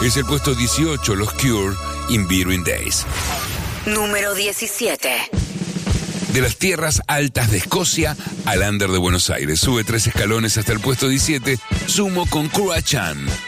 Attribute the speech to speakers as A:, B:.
A: Es el puesto 18, los Cure, In Between Days.
B: Número 17.
A: De las tierras altas de Escocia al under de Buenos Aires. Sube 3 escalones hasta el puesto 17, Sumo con Kura Chan.